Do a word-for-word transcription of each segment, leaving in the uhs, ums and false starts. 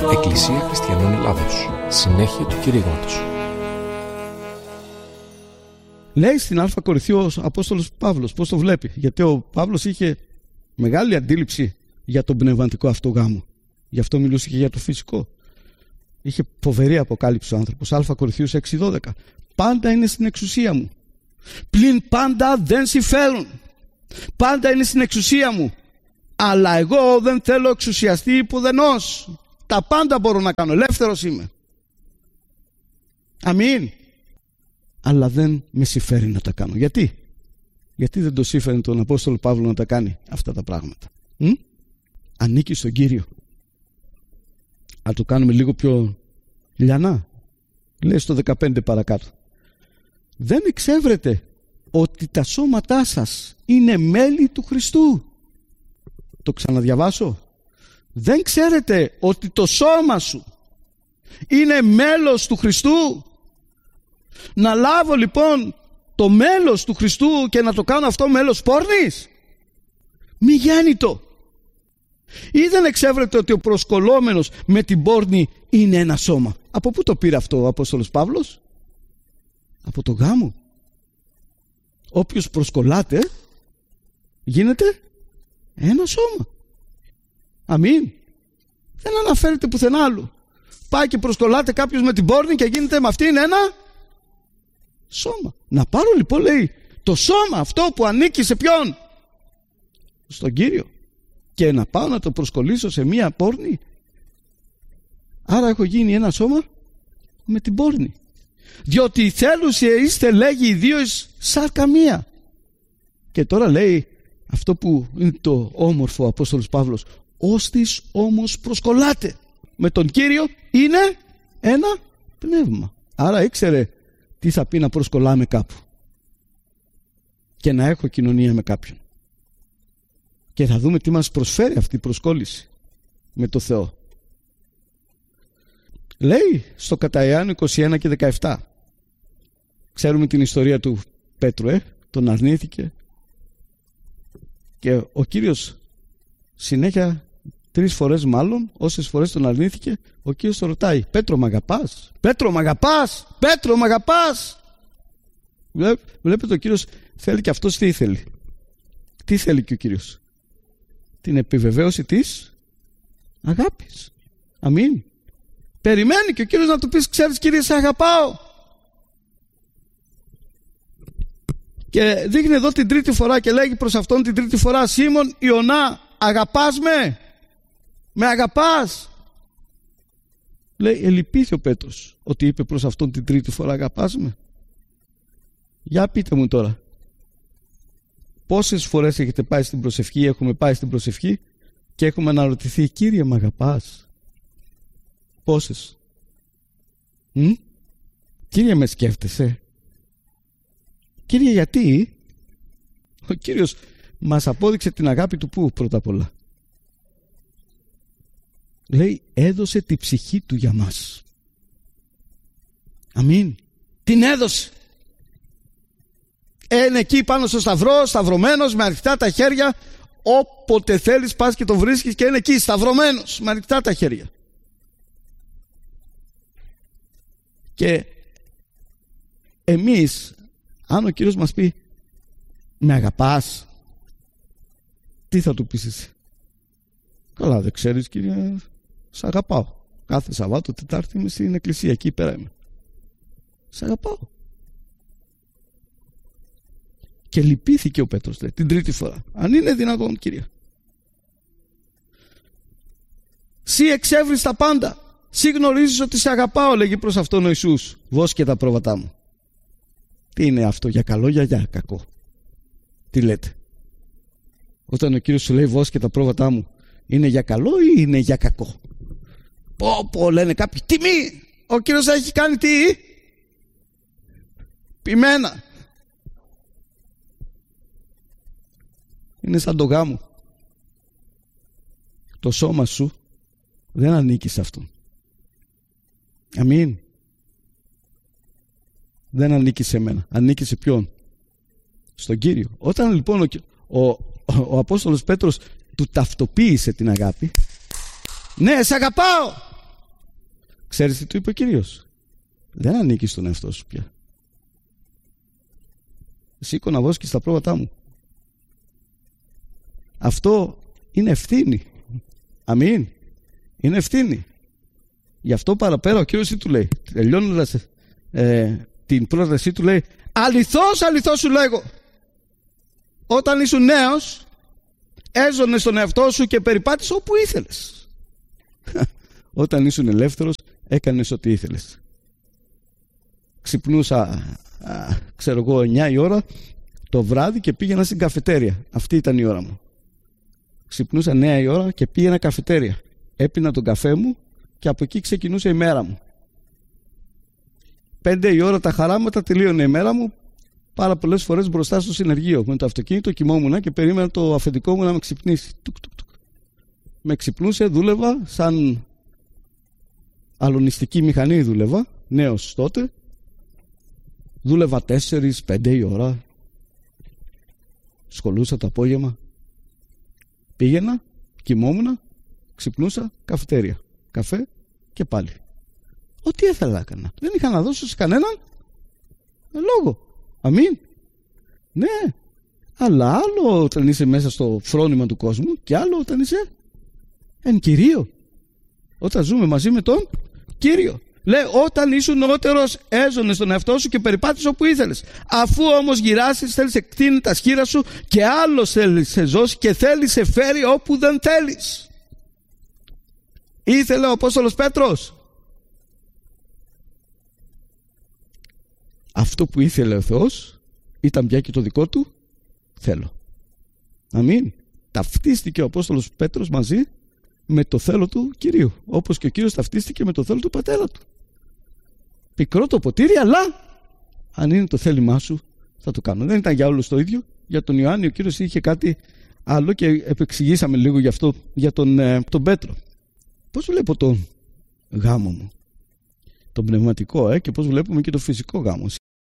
Εκκλησία Χριστιανών Ελλάδος. Συνέχεια του κηρύγματος. Λέει στην Α Κορινθίου ο Απόστολος Παύλος πώς το βλέπει. Γιατί ο Παύλος είχε μεγάλη αντίληψη για τον πνευματικό αυτό γάμο. Γι' αυτό μιλούσε και για το φυσικό. Είχε φοβερή αποκάλυψη ο άνθρωπος. Α Κορινθίους έξι δώδεκα. Πάντα είναι στην εξουσία μου. Πλην πάντα δεν συμφέρουν. Πάντα είναι στην εξουσία μου. Αλλά εγώ δεν θέλω εξουσιαστή υπουδενός. Τα πάντα μπορώ να κάνω. Ελεύθερος είμαι. Αμήν. Αλλά δεν με συμφέρει να τα κάνω. Γιατί? Γιατί δεν το συμφέρει τον Απόστολο Παύλο να τα κάνει αυτά τα πράγματα? Μ? Ανήκει στον Κύριο. Αν το κάνουμε λίγο πιο λιανά. Λέει στο δεκαπέντε παρακάτω. Δεν εξεύρετε ότι τα σώματά σας είναι μέλη του Χριστού? Το ξαναδιαβάσω. Δεν ξέρετε ότι το σώμα σου είναι μέλος του Χριστού? Να λάβω λοιπόν το μέλος του Χριστού και να το κάνω αυτό μέλος πόρνης? Μη γέννητο. Ή δεν εξεύρετε ότι ο προσκολόμενος με την πόρνη είναι ένα σώμα? Από πού το πήρε αυτό ο Απόστολος Παύλος? Από το γάμο. Όποιος προσκολάται γίνεται ένα σώμα. Αμήν. Δεν αναφέρεται πουθενά άλλου. Πάει και προσκολάται κάποιος με την πόρνη και γίνεται με αυτήν ένα σώμα. Να πάρω λοιπόν, λέει, το σώμα αυτό που ανήκει σε ποιον? Στον Κύριο. Και να πάω να το προσκολήσω σε μία πόρνη? Άρα έχω γίνει ένα σώμα με την πόρνη. Διότι θέλουσιε είστε, λέγει, ιδίως σάρκα μία. Και τώρα λέει αυτό που είναι το όμορφο ο Απόστολος Παύλος. Όστις όμως προσκολάτε με τον Κύριο είναι ένα πνεύμα. Άρα ήξερε τι θα πει να προσκολάμε κάπου και να έχω κοινωνία με κάποιον. Και θα δούμε τι μας προσφέρει αυτή η προσκόλληση με το Θεό. Λέει στο κατά Ιωάννου είκοσι ένα και δεκαεπτά. Ξέρουμε την ιστορία του Πέτρου, ε? Τον αρνήθηκε και ο Κύριος συνέχεια, τρεις φορές μάλλον, όσες φορές τον αρνήθηκε, ο Κύριος τον ρωτάει, Πέτρο μ' αγαπάς? Πέτρο μ' αγαπάς? Πέτρο μ' αγαπάς? Βλέπετε, ο Κύριος θέλει και αυτός τι θέλει? Τι θέλει και ο Κύριος? Την επιβεβαίωση της αγάπης. Αμήν. Περιμένει και ο Κύριος να του πεις, ξέρεις Κύριε, σε αγαπάω. Και δείχνει εδώ την τρίτη φορά και λέγει προς αυτόν την τρίτη φορά, Σίμων Ιωνά, αγαπάς με? Με αγαπάς? Λέει, ελυπήθη ο Πέτρος ότι είπε προς αυτόν την τρίτη φορά, αγαπάς με? Για πείτε μου τώρα, πόσες φορές έχετε πάει στην προσευχή, έχουμε πάει στην προσευχή και έχουμε αναρωτηθεί, Κύριε μ' αγαπάς? Πόσες? Μ? Κύριε με σκέφτεσαι? Κύριε γιατί? Ο Κύριος μας απόδειξε την αγάπη του πού πρώτα απ' όλα? Λέει, έδωσε τη ψυχή του για μας. Αμήν. Την έδωσε. Είναι εκεί πάνω στο σταυρό, σταυρωμένος με ανοιχτά τα χέρια. Όποτε θέλεις πας και τον βρίσκεις και είναι εκεί σταυρωμένος με ανοιχτά τα χέρια. Και εμείς, αν ο Κύριος μας πει, με αγαπάς? Τι θα του πεις εσύ? Καλά, δεν ξέρεις Κύριε, σ' αγαπάω. Κάθε Σαββάτο, Τετάρτη είμαι στην εκκλησία, εκεί πέρα είμαι. Σ' αγαπάω. Και λυπήθηκε ο Πέτρος, λέει, την τρίτη φορά. Αν είναι δυνατόν, Κύριε. Συ εξεύρεις τα πάντα. Συ γνωρίζεις ότι σε αγαπάω, λέγει προς αυτόν ο Ιησούς. Βόσκε τα πρόβατά μου. Τι είναι αυτό, για καλό ή για κακό? Τι λέτε? Όταν ο Κύριος σου λέει βόσκε τα πρόβατά μου, είναι για καλό ή είναι για κακό? Πω πω, λένε κάποιοι, τιμή! Ο Κύριος έχει κάνει τι? Ποιμένα. Είναι σαν το γάμο. Το σώμα σου δεν ανήκει σε αυτόν. Αμήν. Δεν ανήκει σε μένα. Ανήκει σε ποιον? Στον Κύριο. Όταν λοιπόν ο, ο, ο, ο Απόστολος Πέτρος του ταυτοποίησε την αγάπη, ναι, σε αγαπάω, Ξέρεις τι του είπε ο Κύριος? Δεν ανήκεις στον εαυτό σου πια. Σήκω να βόσκεις τα πρόβατά μου. Αυτό είναι ευθύνη. Αμήν. Είναι ευθύνη. Γι' αυτό παραπέρα ο Κύριος τι του λέει? Τελειώνοντας ε, την πρότασή του λέει, αληθώς, αληθώς σου λέγω, όταν ήσουν νέος έζωνες τον εαυτό σου και περιπάτησες όπου ήθελες. Όταν ήσουν ελεύθερος έκανες ό,τι ήθελες. Ξυπνούσα α, ξέρω εγώ εννιά η ώρα το βράδυ και πήγαινα στην καφετέρια. Αυτή ήταν η ώρα μου. Ξυπνούσα εννιά η ώρα και πήγαινα καφετέρια. Έπινα τον καφέ μου και από εκεί ξεκινούσε η μέρα μου. Πέντε η ώρα τα χαράματα, τελείωνε η μέρα μου. Πάρα πολλές φορές μπροστά στο συνεργείο με το αυτοκίνητο κοιμόμουν και περίμενα το αφεντικό μου να με ξυπνήσει. Τουκ, τουκ, τουκ. Με ξυπνούσε, δούλευα σαν αλωνιστική μηχανή, δούλευα νέος τότε. Δούλευα τέσσερις, πέντε η ώρα. Σχολούσα το απόγευμα. Πήγαινα, κοιμόμουν, ξυπνούσα, καφετέρια. Καφέ και πάλι. Ό,τι ήθελα να έκανα. Δεν είχα να δώσω σε κανέναν ε, λόγο. Αμήν. Ναι. Αλλά άλλο όταν είσαι μέσα στο φρόνημα του κόσμου και άλλο όταν είσαι εν Κυρίω. Όταν ζούμε μαζί με τον Κύριο. Λέει, όταν ήσουν νεότερος έζωνες τον εαυτό σου και περιπάτησες όπου ήθελες. Αφού όμως γυράσεις, θέλεις εκτείνει τα σχήρα σου και άλλος θέλεις σε ζώσει και θέλεις σε φέρει όπου δεν θέλεις. Ήθελε ο Απόστολος Πέτρος. Αυτό που ήθελε ο Θεός ήταν πια και το δικό του θέλω. Αμήν. Ταυτίστηκε ο Απόστολος Πέτρος μαζί με το θέλω του Κυρίου, όπως και ο Κύριος ταυτίστηκε με το θέλω του πατέρα του. Πικρό το ποτήρι, αλλά αν είναι το θέλημά σου θα το κάνω. Δεν ήταν για όλους το ίδιο. Για τον Ιωάννη ο Κύριος είχε κάτι άλλο και επεξηγήσαμε λίγο γι' αυτό για τον, ε, τον Πέτρο. Πώς βλέπω τον γάμο μου, τον πνευματικό ε, και πώς βλέπουμε και το φυσικό γάμο.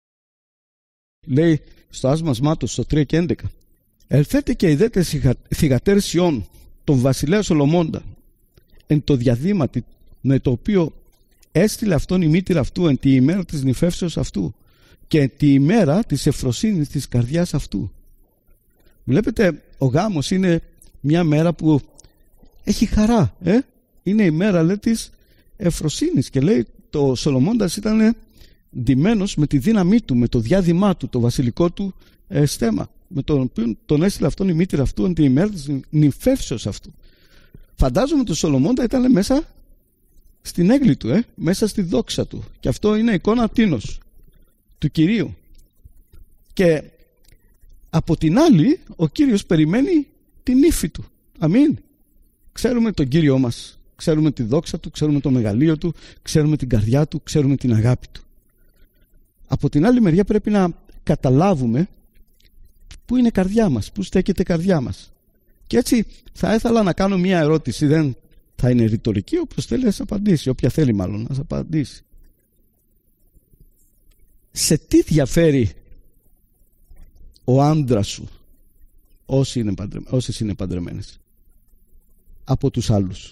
Λέει στο άσμας Μάτος στο τρία και έντεκα, ελθέτε και ειδέτε θυγατέρ Σιών τον βασιλέα Σολομώντα εν το διαδήματι με το οποίο έστειλε αυτόν η μήτηρα αυτού εν τη ημέρα της νυφεύσεως αυτού και εν τη ημέρα της ευφροσύνης της καρδιάς αυτού. Βλέπετε, ο γάμος είναι μια μέρα που έχει χαρά ε? Είναι η μέρα, λέει, της ευφροσύνης και λέει το Σολομώντας ήταν ντυμένος με τη δύναμή του, με το διάδημά του, το βασιλικό του ε, στέμα, με τον οποίο τον έστειλε αυτόν η μήτηρα αυτού εν τη ημέρα της νυφεύσεως αυτού. Φαντάζομαι ότι ο Σολομώντα ήταν μέσα στην έγκλη του, ε? μέσα στη δόξα του, και αυτό είναι εικόνα τίνος του Κυρίου. Και από την άλλη ο Κύριος περιμένει την ύφη του. Αμήν. Ξέρουμε τον Κύριο μας, ξέρουμε τη δόξα του, ξέρουμε το μεγαλείο του, ξέρουμε την καρδιά του, ξέρουμε την αγάπη του. Από την άλλη μεριά πρέπει να καταλάβουμε πού είναι η καρδιά μας, πού στέκεται η καρδιά μας. Και έτσι θα ήθελα να κάνω μια ερώτηση, δεν θα είναι ρητορική, όποιος θέλει να σας απαντήσει, όποια θέλει μάλλον να σας απαντήσει. Σε τι διαφέρει ο άντρας σου, όσοι είναι παντρε... όσες είναι παντρεμένες, από τους άλλους?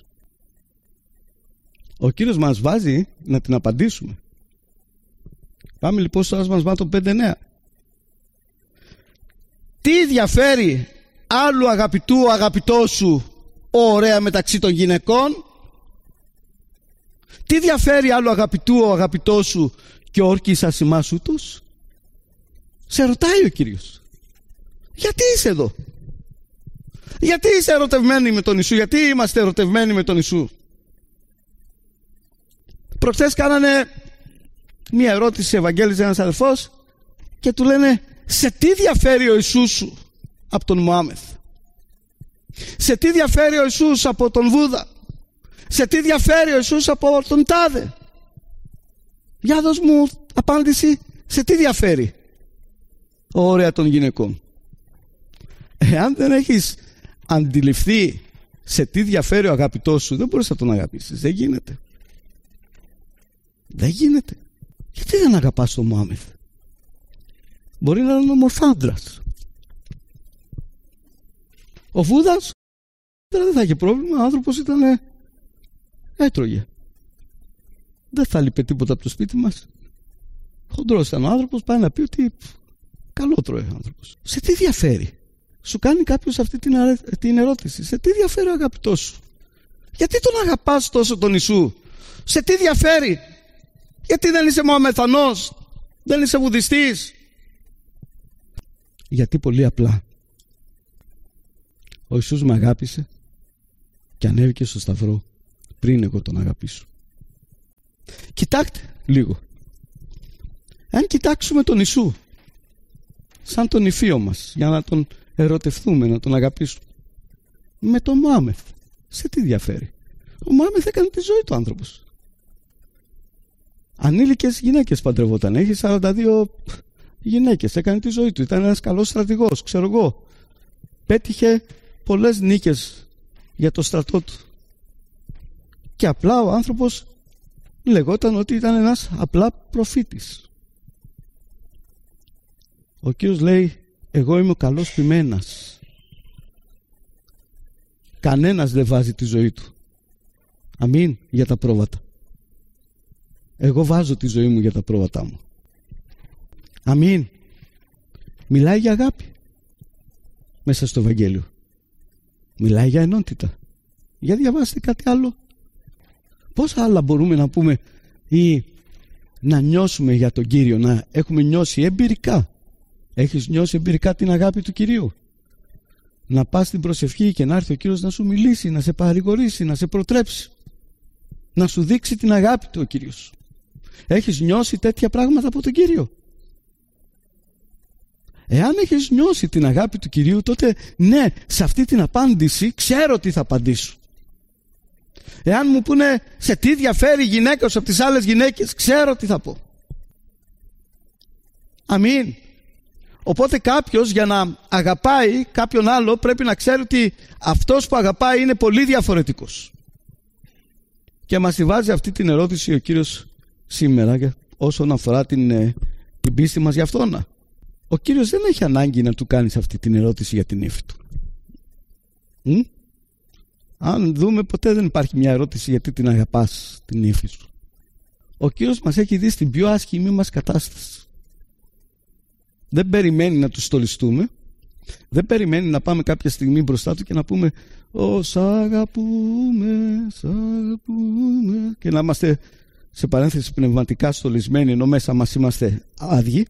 Ο Κύριος μας βάζει να την απαντήσουμε. Πάμε λοιπόν στο άσμας Μάτων πέντε εννέα. Τι διαφέρει άλλου αγαπητού αγαπητό σου ωραία μεταξύ των γυναικών? Τι διαφέρει άλλου αγαπητού ο αγαπητό σου και όρκης ασημάς ούτως? Σε ρωτάει ο Κύριος. Γιατί είσαι εδώ? Γιατί είσαι ερωτευμένη με τον Ιησού? Γιατί είμαστε ερωτευμένοι με τον Ιησού? Προχθές κάνανε μία ερώτηση σε Ευαγγέλιζε ένας αδελφός και του λένε, σε τι διαφέρει ο Ιησούς σου από τον Μωάμεθ? Σε τι διαφέρει ο Ιησούς από τον Βούδα? Σε τι διαφέρει ο Ιησούς από τον Τάδε? Για δώσ' μου απάντηση, σε τι διαφέρει ο ωραία των γυναικών? Εάν δεν έχεις αντιληφθεί σε τι διαφέρει ο αγαπητός σου, δεν μπορείς να τον αγαπήσεις. Δεν γίνεται. Δεν γίνεται. Γιατί δεν αγαπάς τον Μωάμεθ? Μπορεί να είναι ομορφάντρας. Ο Βούδας δεν θα είχε πρόβλημα, ο άνθρωπος ήταν έτρωγε. Δεν θα λείπε τίποτα από το σπίτι μας. Χοντρός ήταν ο άνθρωπος, πάει να πει ότι καλό τρώει ο άνθρωπος. Σε τι διαφέρει? Σου κάνει κάποιος αυτή την, αρε... την ερώτηση. Σε τι διαφέρει ο αγαπητός σου? Γιατί τον αγαπάς τόσο τον Ιησού? Σε τι διαφέρει? Γιατί δεν είσαι Μωαμεθανός? Δεν είσαι Βουδιστής? Γιατί πολύ απλά ο Ιησούς με αγάπησε και ανέβηκε στο σταυρό πριν εγώ τον αγαπήσω. Κοιτάξτε λίγο. Αν κοιτάξουμε τον Ιησού σαν τον υφείο μας, για να τον ερωτευτούμε, να τον αγαπήσουμε, με τον Μωάμεθ, σε τι διαφέρει? Ο Μωάμεθ έκανε τη ζωή του άνθρωπος. Ανήλικες γυναίκες παντρευόταν. Έχει σαράντα δύο γυναίκες. Έκανε τη ζωή του. Ήταν ένας καλός στρατηγός, ξέρω εγώ. Πέτυχε πολλές νίκες για το στρατό του. Και απλά ο άνθρωπος λεγόταν ότι ήταν ένας απλά προφήτης. Ο Κύριος λέει, εγώ είμαι ο καλός ποιμένας. Κανένας δεν βάζει τη ζωή του. Αμήν, για τα πρόβατα. Εγώ βάζω τη ζωή μου για τα πρόβατά μου. Αμήν. Μιλάει για αγάπη μέσα στο Ευαγγέλιο. Μιλάει για ενότητα. Για διαβάστε κάτι άλλο. Πόσα άλλα μπορούμε να πούμε ή να νιώσουμε για τον Κύριο, να έχουμε νιώσει εμπειρικά? Έχεις νιώσει εμπειρικά την αγάπη του Κυρίου? Να πας στην προσευχή και να έρθει ο Κύριος να σου μιλήσει, να σε παρηγορήσει, να σε προτρέψει, να σου δείξει την αγάπη του ο Κύριος. Έχεις νιώσει τέτοια πράγματα από τον Κύριο? Εάν έχεις νιώσει την αγάπη του Κυρίου, τότε ναι, σε αυτή την απάντηση ξέρω τι θα απαντήσω. Εάν μου πούνε σε τι διαφέρει η γυναίκα σου από τις άλλες γυναίκες, ξέρω τι θα πω. Αμήν. Οπότε κάποιος για να αγαπάει κάποιον άλλο πρέπει να ξέρει ότι αυτός που αγαπάει είναι πολύ διαφορετικός. Και μας τη βάζει αυτή την ερώτηση ο Κύριος σήμερα όσον αφορά την, την πίστη μας για αυτόν. Ο Κύριος δεν έχει ανάγκη να του κάνεις αυτή την ερώτηση για την ύφη του. Μ? Αν δούμε, ποτέ δεν υπάρχει μια ερώτηση γιατί την αγαπάς την ύφη σου. Ο Κύριος μας έχει δει στην πιο άσχημη μας κατάσταση. Δεν περιμένει να του στολιστούμε. Δεν περιμένει να πάμε κάποια στιγμή μπροστά του και να πούμε «Ω, σ' αγαπούμε, σ' αγαπούμε» και να είμαστε σε παρένθεση πνευματικά στολισμένοι ενώ μέσα μας είμαστε άδειοι.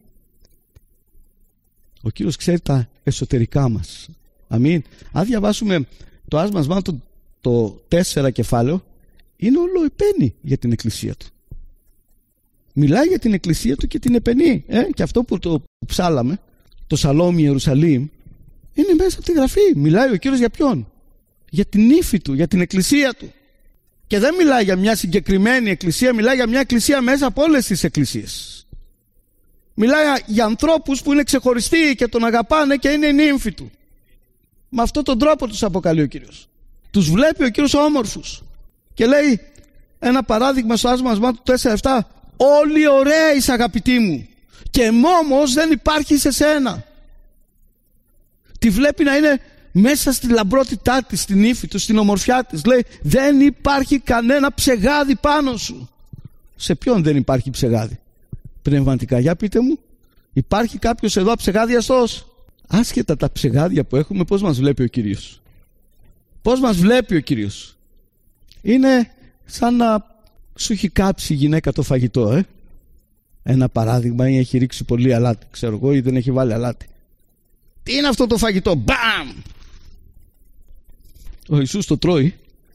Ο Κύριος ξέρει τα εσωτερικά μας. Αμήν. Αν διαβάσουμε το άσμασμα το, το τέσσερα κεφάλαιο, είναι όλο επένη για την εκκλησία του. Μιλάει για την εκκλησία του και την επενεί. Ε? Και αυτό που το ψάλαμε, το Σαλόμ Ιερουσαλήμ, είναι μέσα από τη Γραφή. Μιλάει ο Κύριος για ποιον? Για την ύφη του, για την εκκλησία του. Και δεν μιλάει για μια συγκεκριμένη εκκλησία, μιλάει για μια εκκλησία μέσα από όλες τις εκκλησίες. Μιλάει για ανθρώπους που είναι ξεχωριστοί και τον αγαπάνε και είναι η νύμφη του. Με αυτόν τον τρόπο τους αποκαλεί ο Κύριος. Τους βλέπει ο Κύριος όμορφους. Και λέει ένα παράδειγμα στο άσμασμά του τέσσερα επτά. Όλοι ωραίοι αγαπητοί μου και μόμος δεν υπάρχει σε σένα. Τη βλέπει να είναι μέσα στη λαμπρότητά της, στην ύφη του, στην ομορφιά της. Λέει δεν υπάρχει κανένα ψεγάδι πάνω σου. Σε ποιον δεν υπάρχει ψεγάδι? Πνευματικά, για πείτε μου, υπάρχει κάποιος εδώ αψεγάδιαστος? Άσχετα τα ψεγάδια που έχουμε, πώς μας βλέπει ο Κύριος? Πώς μας βλέπει ο Κύριος? Είναι σαν να σου έχει κάψει η γυναίκα το φαγητό, ε? Ένα παράδειγμα, ή έχει ρίξει πολύ αλάτι, ξέρω εγώ, ή δεν έχει βάλει αλάτι. Τι είναι αυτό το φαγητό? Μπαμ! Ο Ιησούς το τρώει.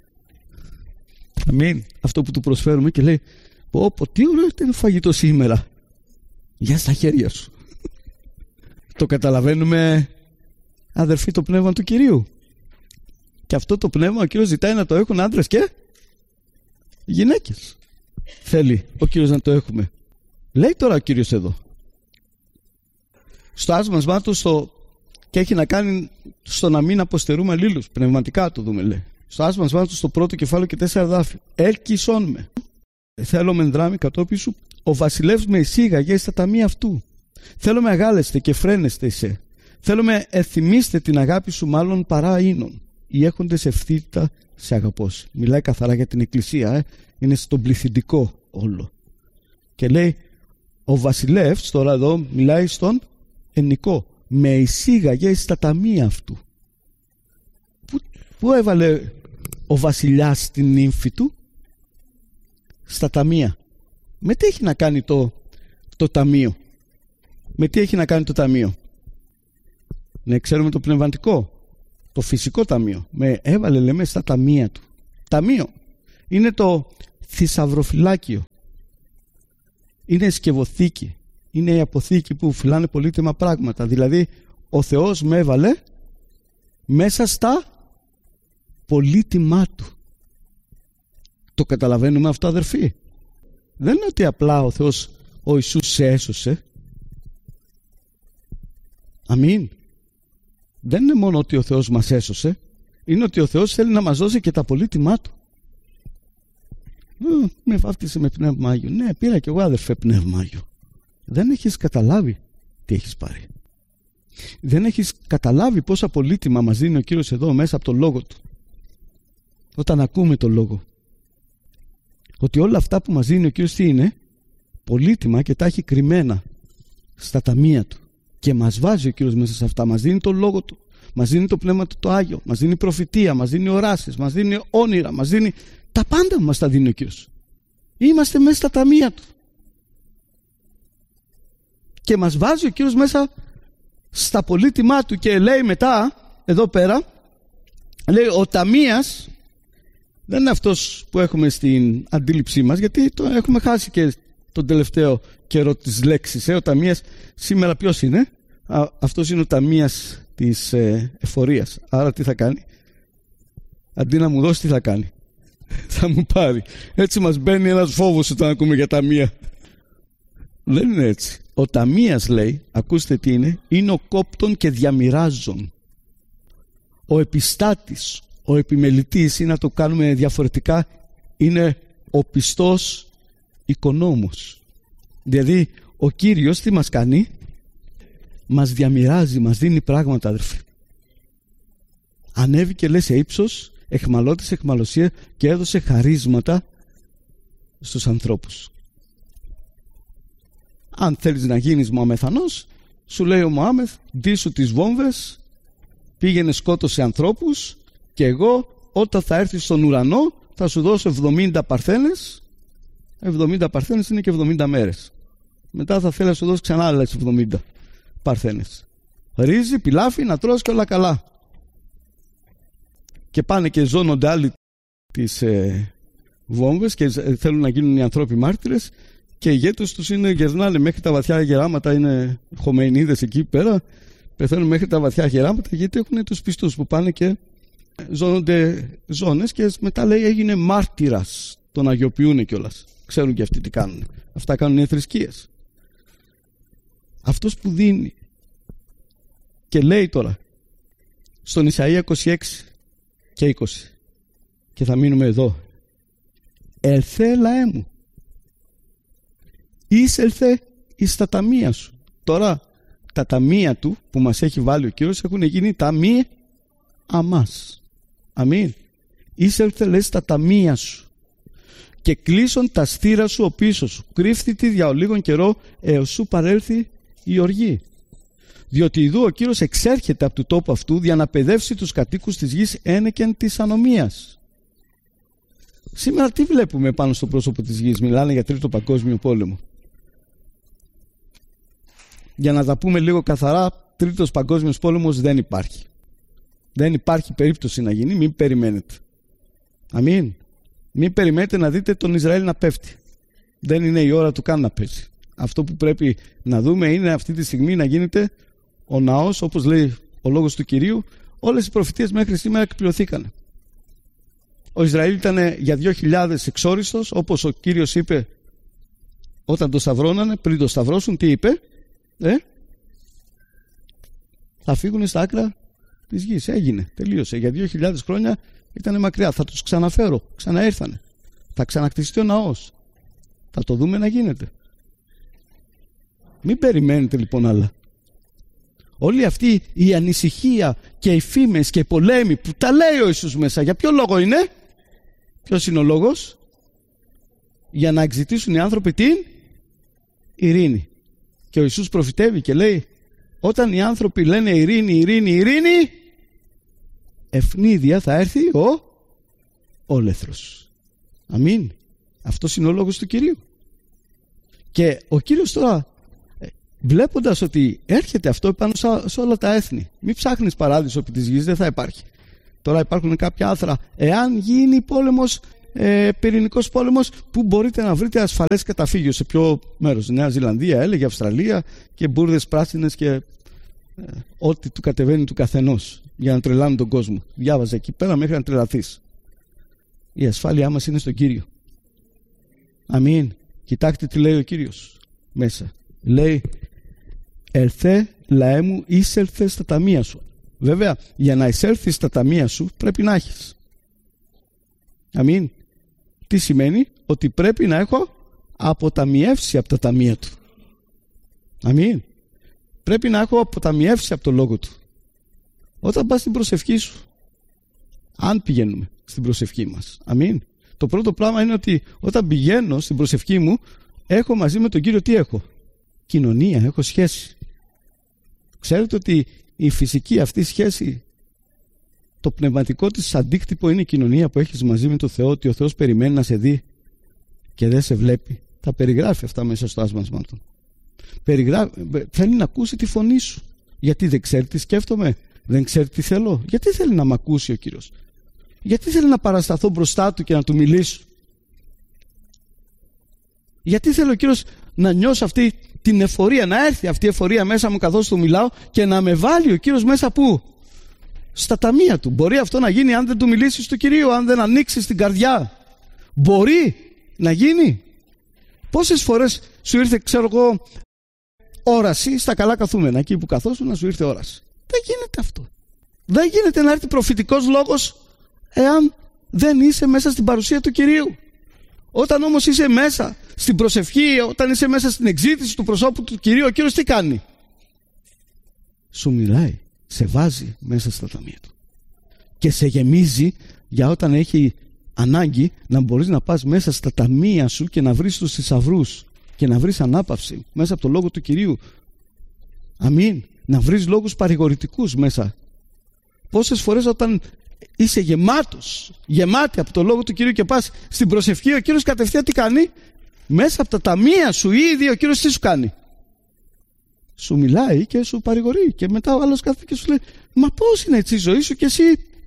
Αμήν. Αυτό που του προσφέρουμε και λέει πω πω τι ωραίο είναι το φαγητό σήμερα. Για στα χέρια σου. Το καταλαβαίνουμε, αδερφοί, το πνεύμα του Κυρίου. Και αυτό το πνεύμα ο Κύριος ζητάει να το έχουν άντρες και γυναίκες. Θέλει ο Κύριος να το έχουμε. Λέει τώρα ο Κύριος εδώ στο άσμασμά του στο... και έχει να κάνει στο να μην αποστερούμε αλλήλους. Πνευματικά το δούμε, λέει. Στο άσμασμά του στο πρώτο κεφάλαιο και τέσσερα δάφη. Έλκυσόν με. Θέλω με δράμει κατόπιν σου. Ο βασιλεύς με εισήγαγε στα ταμεία αυτού. Θέλω με αγάλεστε και φρένεστε σε. Θέλω με εθυμίστε την αγάπη σου μάλλον παρά ίνων. Οι έχοντες ευθύτητα σε αγαπώσει. Μιλάει καθαρά για την εκκλησία, ε. Είναι στον πληθυντικό όλο. Και λέει, ο βασιλεύς, τώρα εδώ μιλάει στον ενικό, με εισήγαγε εις τα ταμεία αυτού. Πού, πού έβαλε ο βασιλιάς την νύμφη του? Στα ταμεία. Με τι έχει να κάνει το, το ταμείο? Με τι έχει να κάνει το ταμείο? Ναι, ξέρουμε το πνευματικό, το φυσικό ταμείο. Με έβαλε, λέμε, στα ταμεία του. Ταμείο είναι το θησαυροφυλάκιο, είναι η σκευοθήκη, είναι η αποθήκη που φυλάνε πολύτιμα πράγματα. Δηλαδή ο Θεός με έβαλε μέσα στα πολύτιμά του. Το καταλαβαίνουμε αυτό, αδερφοί? Δεν είναι ότι απλά ο Θεός, ο Ιησούς, σε έσωσε. Αμήν. Δεν είναι μόνο ότι ο Θεός μας έσωσε, είναι ότι ο Θεός θέλει να μας δώσει και τα πολύτιμά του. Ε, με βάφτισε με πνεύμα Άγιο. Ναι, πήρα κι εγώ, αδερφέ, πνεύμα Άγιο. Δεν έχεις καταλάβει τι έχεις πάρει. Δεν έχεις καταλάβει πόσα πολύτιμα μας δίνει ο Κύριος εδώ μέσα από το Λόγο Του. Όταν ακούμε το Λόγο, ότι όλα αυτά που μας δίνει ο Κύριος τι είναι? Πολύτιμα, και τα έχει κρυμμένα στα ταμεία Του. Και μας βάζει ο Κύριος μέσα σε αυτά. Μας δίνει το Λόγο Του, μας δίνει το Πνεύμα Του το Άγιο, μας δίνει προφητεία, μας δίνει οράσεις, μας δίνει όνειρα, μας δίνει τα πάντα που μας τα δίνει ο Κύριος. Είμαστε μέσα στα ταμεία Του. Και μας βάζει ο Κύριος μέσα στα πολύτιμά Του. Και λέει μετά, εδώ πέρα, λέει, ο ταμείας δεν είναι αυτός που έχουμε στην αντίληψή μας, γιατί το έχουμε χάσει και τον τελευταίο καιρό της λέξης. Ε, ο ταμείας σήμερα ποιος είναι? Α, αυτός είναι ο ταμείας της ε, εφορίας. Άρα τι θα κάνει? Αντί να μου δώσει, τι θα κάνει? Θα μου πάρει. Έτσι μας μπαίνει ένας φόβος όταν ακούμε για ταμεία. Δεν είναι έτσι. Ο ταμείας, λέει, ακούστε τι είναι, είναι ο κόπτων και διαμοιράζων. Ο επιστάτης, ο επιμελητής, ή να το κάνουμε διαφορετικά, είναι ο πιστός οικονόμος. Δηλαδή ο Κύριος τι μας κάνει? Μας διαμοιράζει, μας δίνει πράγματα, αδερφοί. Ανέβηκε, λέει, σε ύψος, εχμαλώτησε εχμαλωσία και έδωσε χαρίσματα στους ανθρώπους. Αν θέλεις να γίνεις Μωαμεθανός, σου λέει ο Μωάμεθ, ντύσου τις βόμβες, πήγαινε σκότωσε ανθρώπους, και εγώ όταν θα έρθεις στον ουρανό θα σου δώσω εβδομήντα παρθένες. εβδομήντα παρθένες είναι και εβδομήντα μέρες. Μετά θα θέλει να σου δώσει ξανά άλλες εβδομήντα παρθένες. Ρύζι, πιλάφι, να τρως και όλα καλά. Και πάνε και ζώνονται άλλοι τις ε, βόμβες και θέλουν να γίνουν οι ανθρώποι μάρτυρες, και οι ηγέτες τους είναι, γερνάνε μέχρι τα βαθιά γεράματα, είναι Χομεϊνίδες εκεί πέρα, πεθαίνουν μέχρι τα βαθιά γεράματα, γιατί έχουν τους πιστούς που πάνε και ζώνονται ζώνες, και μετά, λέει, έγινε μάρτυρας, τον αγιοποιούν κιόλας. Ξέρουν και αυτοί τι κάνουν. Αυτά κάνουν οι θρησκείες. Αυτός που δίνει, και λέει τώρα στον Ισαΐα είκοσι έξι και είκοσι, και θα μείνουμε εδώ, ελθέ λαέ μου, εισελθε εις τα ταμεία σου. Τώρα τα ταμεία του που μας έχει βάλει ο Κύριος έχουν γίνει ταμεία αμάς. Αμήν. Εισελθε, λες, τα ταμεία σου, και κλείσον τα στήρα σου ο πίσω σου, κρύφθητη δια ο λίγον καιρό έως σου παρέλθει η οργή. Διότι ιδού ο Κύριος εξέρχεται από του τόπου αυτού για να παιδεύσει τους κατοίκους της γης ένεκεν της ανομίας. Σήμερα τι βλέπουμε πάνω στο πρόσωπο της γης? Μιλάνε για τρίτο παγκόσμιο πόλεμο. Για να τα πούμε λίγο καθαρά, τρίτος παγκόσμιος πόλεμος δεν υπάρχει. Δεν υπάρχει περίπτωση να γίνει, μην περιμένετε. Αμήν. Μην περιμένετε να δείτε τον Ισραήλ να πέφτει. Δεν είναι η ώρα του καν να πέσει. Αυτό που πρέπει να δούμε είναι αυτή τη στιγμή να γίνεται ο ναός, όπως λέει ο λόγος του Κυρίου. Όλες οι προφητείες μέχρι σήμερα εκπληρωθήκαν. Ο Ισραήλ ήταν για δύο χιλιάδες εξόριστος, όπως ο Κύριος είπε όταν το σταυρώνανε, πριν το σταυρώσουν, τι είπε? Ε? Θα φύγουν στα άκρα της γης. Έγινε, τελείωσε. Για δύο χιλιάδες χρόνια ήταν μακριά. Θα τους ξαναφέρω, ξαναήρθανε. Θα ξανακτιστεί ο ναός. Θα το δούμε να γίνεται. Μην περιμένετε λοιπόν άλλα. Όλη αυτή η ανησυχία και οι φήμες και οι πολέμοι που τα λέει ο Ιησούς μέσα, για ποιο λόγο είναι? Ποιος είναι ο λόγος? για να εξητήσουν οι άνθρωποι την ειρήνη. Και ο Ιησούς προφητεύει και λέει, όταν οι άνθρωποι λένε ειρήνη, ειρήνη, ειρήνη, ευνίδια θα έρθει ο όλεθρος. Αμήν. Αυτός είναι ο λόγος του Κυρίου. Και ο Κύριος τώρα, βλέποντας ότι έρχεται αυτό πάνω σε όλα τα έθνη, μην ψάχνεις παράδεισο επί της γης, δεν θα υπάρχει. Τώρα υπάρχουν κάποια άθρα. Εάν γίνει πόλεμος, ε, πυρηνικός πόλεμος, που μπορείτε να βρείτε ασφαλές καταφύγιο, σε ποιο μέρος? Νέα Ζηλανδία, έλεγε, Αυστραλία, και μπουρδες πράσινες και ε, ό,τι του κατεβαίνει του καθενός για να τρελάνουν τον κόσμο. Διάβαζε εκεί πέρα μέχρι να τρελαθείς. Η ασφάλειά μας είναι στον Κύριο. Αμήν. Κοιτάξτε τι λέει ο Κύριος μέσα. Λέει, ελθέ λαέ μου, εισέλθε στα ταμεία σου. Βέβαια, για να εισέλθεις στα ταμεία σου πρέπει να έχεις. Αμήν. Τι σημαίνει? Ότι πρέπει να έχω αποταμιεύσει από τα ταμεία του. Αμήν. Πρέπει να έχω αποταμιεύσει από το λόγο του. Όταν πας στην προσευχή σου, αν πηγαίνουμε στην προσευχή μας, αμήν, το πρώτο πράγμα είναι ότι όταν πηγαίνω στην προσευχή μου, έχω μαζί με τον Κύριο τι έχω? Κοινωνία, έχω σχέση. Ξέρετε ότι η φυσική αυτή σχέση, το πνευματικό της αντίκτυπο είναι η κοινωνία που έχεις μαζί με τον Θεό, ότι ο Θεός περιμένει να σε δει και δεν σε βλέπει. Τα περιγράφει αυτά μέσα στο άσμασμα του. Περιγράφει, θέλει να ακούσει τη φωνή σου. Γιατί δεν ξέρει τι σκέφτομαι, δεν ξέρει τι θέλω. Γιατί θέλει να μ' ακούσει ο Κύριος? Γιατί θέλει να παρασταθώ μπροστά του και να του μιλήσω? Γιατί θέλει ο Κύριος να νιώσω αυτή την εφορία, να έρθει αυτή η εφορία μέσα μου καθώς του μιλάω και να με βάλει ο Κύριος μέσα πού? Στα ταμεία του. Μπορεί αυτό να γίνει αν δεν του μιλήσεις του Κυρίου, αν δεν ανοίξεις την καρδιά? Μπορεί να γίνει. Πόσες φορές σου ήρθε, ξέρω εγώ, όραση στα καλά καθούμενα, εκεί που καθόσουν να σου ήρθε όραση? Δεν γίνεται αυτό. Δεν γίνεται να έρθει προφητικός λόγος εάν δεν είσαι μέσα στην παρουσία του Κυρίου. Όταν όμως είσαι μέσα στην προσευχή, όταν είσαι μέσα στην εξήτηση του προσώπου του Κυρίου, ο Κύριος τι κάνει? Σου μιλάει, σε βάζει μέσα στα ταμεία του και σε γεμίζει για όταν έχει ανάγκη να μπορείς να πας μέσα στα ταμεία σου και να βρεις τους θησαυρούς και να βρεις ανάπαυση μέσα από το λόγο του Κυρίου. Αμήν. Να βρεις λόγους παρηγορητικούς μέσα. Πόσες φορές όταν είσαι γεμάτος, γεμάτη από το λόγο του Κυρίου και πας στην προσευχή, ο Κύριος κατευθείαν τι κάνει? Μέσα από τα ταμεία σου ήδη ο Κύριος τι σου κάνει? Σου μιλάει και σου παρηγορεί, και μετά ο άλλος κάθεται και σου λέει, μα πώς είναι έτσι η ζωή σου και εσύ?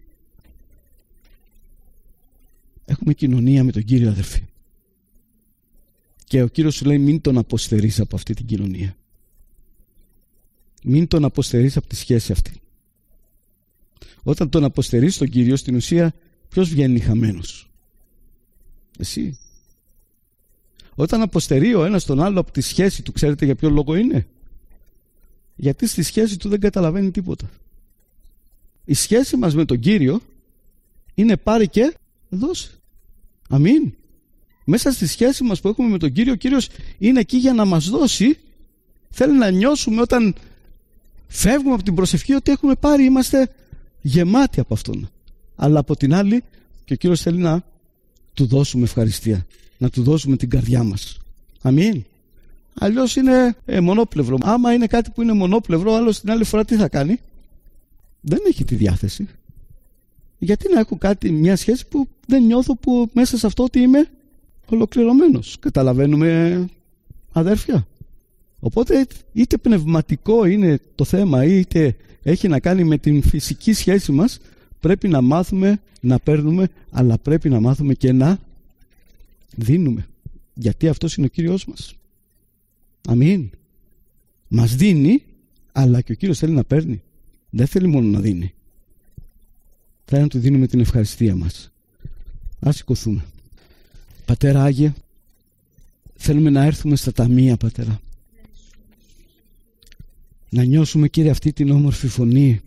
Έχουμε κοινωνία με τον Κύριο, αδερφοί, και ο Κύριος σου λέει, μην τον αποστερείς από αυτή την κοινωνία. Μην τον αποστερείς από τη σχέση αυτή. Όταν τον αποστερείς τον Κύριο, στην ουσία ποιος βγαίνει χαμένος? Εσύ. Όταν αποστερεί ο ένας τον άλλο από τη σχέση του, ξέρετε για ποιο λόγο είναι? Γιατί στη σχέση του δεν καταλαβαίνει τίποτα. Η σχέση μας με τον Κύριο είναι πάρει και δώσε. Αμήν. Μέσα στη σχέση μας που έχουμε με τον Κύριο, ο Κύριος είναι εκεί για να μας δώσει. Θέλει να νιώσουμε όταν φεύγουμε από την προσευχή ότι έχουμε πάρει, είμαστε γεμάτοι από Αυτόν. Αλλά από την άλλη και ο Κύριος θέλει να του δώσουμε ευχαριστία, να του δώσουμε την καρδιά μας. Αμήν. Αλλιώς είναι ε, μονόπλευρο. Άμα είναι κάτι που είναι μονόπλευρο, άλλος την άλλη φορά τι θα κάνει? Δεν έχει τη διάθεση. Γιατί να έχω κάτι, μια σχέση που δεν νιώθω που μέσα σε αυτό ότι είμαι ολοκληρωμένος? Καταλαβαίνουμε, αδέρφια? Οπότε είτε πνευματικό είναι το θέμα, είτε έχει να κάνει με την φυσική σχέση μας, πρέπει να μάθουμε να παίρνουμε, αλλά πρέπει να μάθουμε και να δίνουμε. Γιατί αυτός είναι ο Κύριος μας. Αμήν. Μας δίνει, αλλά και ο Κύριος θέλει να παίρνει. Δεν θέλει μόνο να δίνει. Θέλει να του δίνουμε την ευχαριστία μας. Ας σηκωθούμε. Πατέρα Άγιε, θέλουμε να έρθουμε στα ταμεία, Πατέρα. Να νιώσουμε, Κύριε, αυτή την όμορφη φωνή.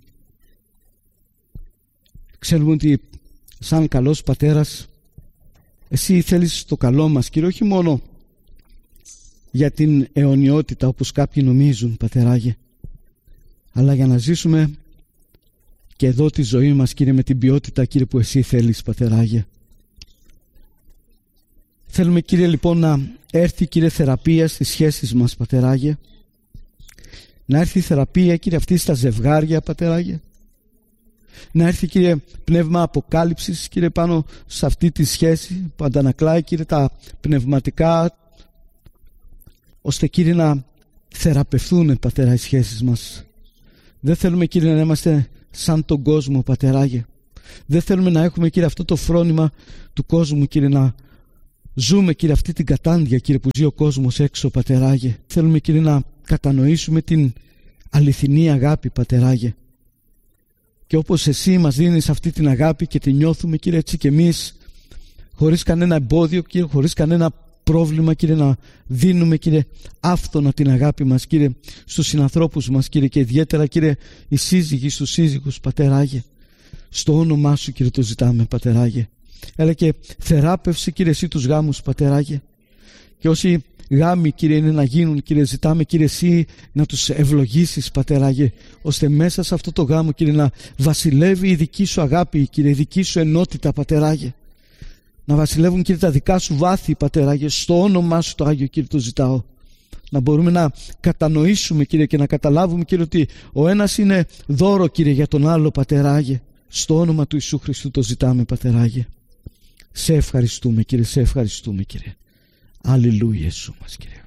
Ξέρουμε ότι σαν καλός Πατέρας Εσύ θέλεις το καλό μας, Κύριε, όχι μόνο για την αιωνιότητα όπως κάποιοι νομίζουν, Πατεράγε, αλλά για να ζήσουμε και εδώ τη ζωή μας, Κύριε, με την ποιότητα, Κύριε, που Εσύ θέλεις, Πατεράγε. Θέλουμε, Κύριε, λοιπόν, να έρθει, Κύριε, θεραπεία στις σχέσεις μας, Πατεράγε. Να έρθει η θεραπεία, Κύριε, αυτή στα ζευγάρια, Πατεράγε. Να έρθει, Κύριε, πνεύμα αποκάλυψης, Κύριε, πάνω σε αυτή τη σχέση που αντανακλάει, Κύριε, τα πνευματικά, ώστε, Κύριε, να θεραπευθούν, Πατέρα, οι σχέσεις μας. Δεν θέλουμε, Κύριε, να είμαστε σαν τον κόσμο, Πατεράγε. Δεν θέλουμε να έχουμε, Κύριε, αυτό το φρόνημα του κόσμου, Κύριε, να ζούμε, Κύριε, αυτή την κατάντια, Κύριε, που ζει ο κόσμος έξω, Πατεράγε. Θέλουμε, Κύριε, να κατανοήσουμε την αληθινή αγάπη, Πατεράγε. Και όπως Εσύ μας δίνεις αυτή την αγάπη και την νιώθουμε, Κύριε, έτσι και εμείς, χωρίς κανένα εμπόδιο, Κύριε, χωρίς κανένα πρόβλημα, Κύριε, να δίνουμε, Κύριε, άφθονα την αγάπη μας, Κύριε, στους συνανθρώπους μας, Κύριε, και ιδιαίτερα, Κύριε, οι σύζυγοι στους σύζυγους, Πατεράγε. Στο όνομά Σου, Κύριε, το ζητάμε, Πατεράγε. Έλα και θεράπευσε, Κύριε, Εσύ τους γάμους, Πατεράγε. Και όσοι γάμοι, Κύριε, είναι να γίνουν, Κύριε, ζητάμε, Κύριε, Εσύ να τους ευλογήσεις, Πατεράγε, ώστε μέσα σε αυτό το γάμο, Κύριε, να βασιλεύει η δική Σου αγάπη, Κύριε, η δική Σου ενότητα, Πατεράγε. Να βασιλεύουν, Κύριε, τα δικά Σου βάθη, Πατεράγε. Στο όνομά Σου το Άγιο, Κύριε, το ζητάω. Να μπορούμε να κατανοήσουμε, Κύριε, και να καταλάβουμε, Κύριε, ότι ο ένας είναι δώρο, Κύριε, για τον άλλο, Πατεράγε. Στο όνομα του Ιησού Χριστού το ζητάμε, Πατεράγε. Σε ευχαριστούμε, Κύριε, σε ευχαριστούμε, Κύριε. Αλληλούια, Ιησού μας, Κύριε.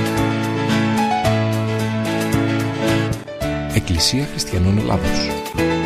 Εκκλησία Χριστιανών Ελλάδος.